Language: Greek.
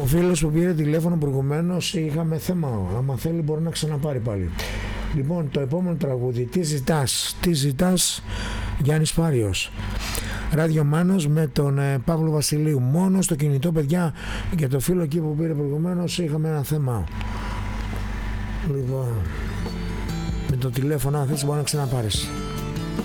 Ο φίλος που πήρε τηλέφωνο προηγουμένως είχαμε θέμα. Άμα θέλει μπορεί να ξαναπάρει πάλι. Λοιπόν, το επόμενο τραγούδι, τι ζητάς, Γιάννης Πάριος. Ράδιο Μάνος με τον Παύλο Βασιλείου. Μόνο στο κινητό, παιδιά, για το φίλο εκεί που πήρε προηγουμένως είχαμε ένα θέμα. Λοιπόν, με το τηλέφωνο αν θες μπορεί να ξαναπάρεις.